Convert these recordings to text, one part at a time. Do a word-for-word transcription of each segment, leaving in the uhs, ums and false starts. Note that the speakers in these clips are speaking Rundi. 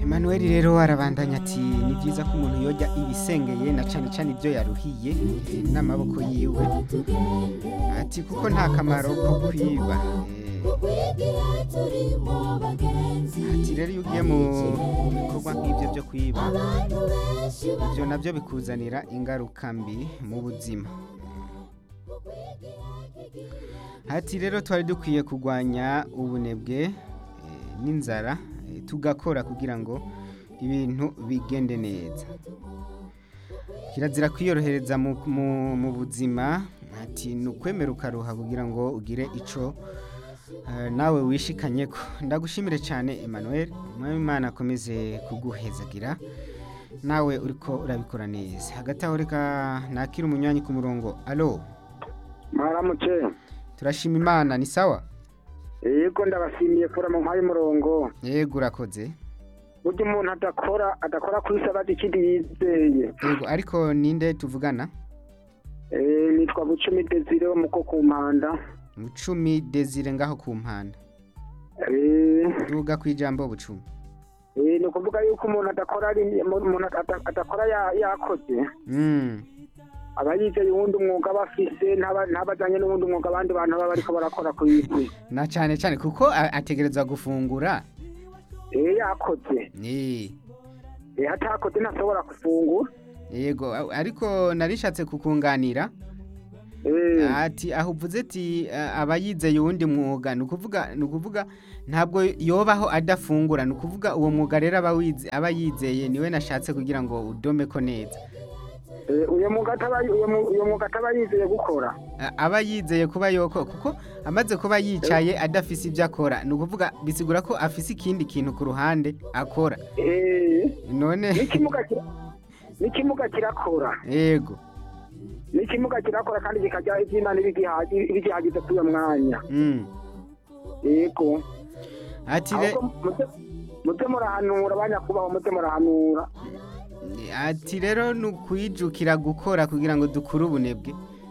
Emmanuel rero arabandanya ati ni byiza ko umuntu yojya ibisengeye na cyane cyane ibyo yaruhiye eh, n'amaboko yiwe ati kuko nta kamaro ko kwiba eh, ati rero iyo ugiye mu mu bikorwa nk'ibyo byo kwiba ibyo nabyo bikuzanira ingaruka mbi mu buzima. Ati rero twari dukwiye kurwanya ubunebwe eh, n'inzara eh, tugakora kugira ngo ibintu bigende neza. Kirazira kwiyorohereza mu, mu, mu buzima. Ati nukwemera ukaruha kugira ngo ugire ico uh, nawe wishikanyeko. Ndagushimire cyane Emmanuel, mwami Imana akomeze kuguhezagira nawe uriko urabikora neza. Hagati aho reka nakira umunywanyi ku murongo. Allo, Mwaramutse. turashima Imana, ni sawa? Yego ndabashimiye kura mu mpaye murongo. Yego urakoze. Burya umuntu adakora adakora kwisaba ikindi yizeye. Yego ariko ninde tuvugana? Eh nitwa Bucumi Desire wo muko kumpanda. Bucumi Desire ngaho ku mpanda. Eh Duga kwijambo Bucumi. eh no kuvuga yuko umuntu adakora ari umuntu ada- adakora ya- yakoze. Mm. Abayize yundi umwuga bafise ntaba ntabajanye n'ubundi umwuga abandi bantu baba bariko barakora ku isi. Na cyane cyane kuko a- ategerezwa gufungura. Eh yakoze. Eh. Eh atakoze ntashobora gufungura. Yego a- ariko narishatse kukunganira Eh ati aho uvuze ati uh, abayizeye uwundi mwuga nukuvuga nukuvuga ntabwo yobaho adafungura nukuvuga uwo mwuga rero abawize abayizeye niwe nashatse kugira ngo udome ko neza. eh uyo mwuga atabayi uyo mu- uyo mwuga atabayizeye gukora. A- aba yizeye kuba yoko kuko amaze kuba yicaye adafise ibyo akora nukuvuga bisigura ko afise ikindi kintu ku ruhande akora Eh none n'ikimuga kira n'ikimuga kirakora. yego N'ikimuga kirakora kandi kikajya ivy'Imana ibigihaje ibigihagize kuri uyo mwanya. mm. Yego. ati re, Ahubwo muze- muze murahanura abanyakubaho muze murahanura. ati rero nukwijukira gukora kugira ngo dukure ubunebwe.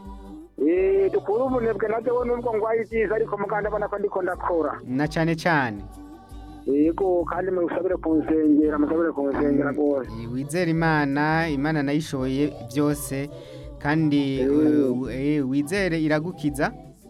Eh dukura ubunebwe navyo we nubwo ngwaye ivyiza ariko muganda abona ko ndiko ndakora. Na cyane cyane Yego kandi musabire kunsengera musabire kunsengera rwose. Eh, wizera Imana, Imana nayishoboye byose kandi Mm. uh, eh, wizere iragukiza.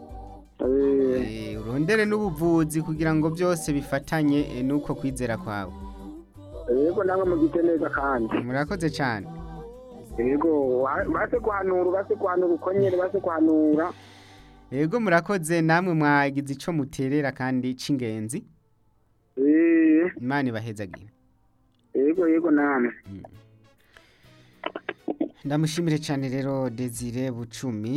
Eh Eh, urondere n'ubuvuzi kugira ngo byose bifatanye eh, nuko kwizera kwawe. yego namwe mugite neza kandi. Murakoze cyane. Yego wa- base guhanura base guhanura uko nyene base guhanura. Yego murakoze namwe mwagize ico muterera kandi c'ingenzi. Eh Imana ibahezagire. yego yego namwe. Ndamushimire cyane rero Desire Bucumi.